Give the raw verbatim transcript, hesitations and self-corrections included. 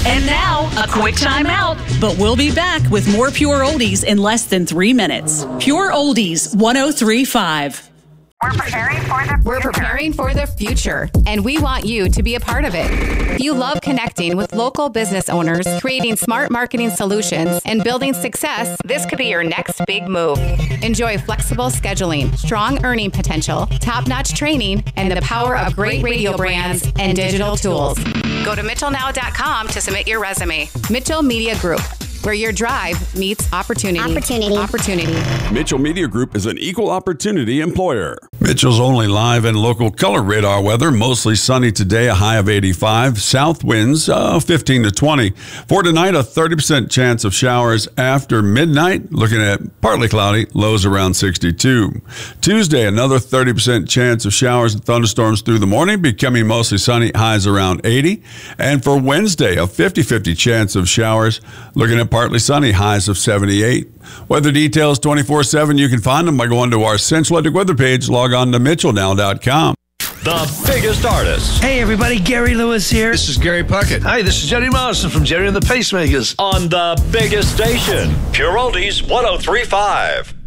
And now, a quick time out. But we'll be back with more Pure Oldies in less than three minutes. Pure Oldies one oh three point five. We're preparing for the future. We're preparing for the future, and we want you to be a part of it. If you love connecting with local business owners, creating smart marketing solutions, and building success, this could be your next big move. Enjoy flexible scheduling, strong earning potential, top-notch training, and the power of great radio brands and digital tools. Go to Mitchell Now dot com to submit your resume. Mitchell Media Group, where your drive meets opportunity. Opportunity. Opportunity. Mitchell Media Group is an equal opportunity employer. Mitchell's only live and local color radar weather. Mostly sunny today, a high of eighty-five. South winds, uh, fifteen to twenty. For tonight, a thirty percent chance of showers after midnight. Looking at partly cloudy, lows around sixty-two. Tuesday, another thirty percent chance of showers and thunderstorms through the morning, becoming mostly sunny, highs around eighty. And for Wednesday, a fifty-fifty chance of showers. Looking at partly sunny, highs of seventy-eight. Weather details twenty-four seven. You can find them by going to our Central Atlantic weather page. Log on to Mitchell Now dot com. The biggest artists. Hey everybody, Gary Lewis here. This is Gary Puckett. Hi, this is Jerry Morrison from Jerry and the Pacemakers. On the biggest station, Pure Oldies one oh three point five.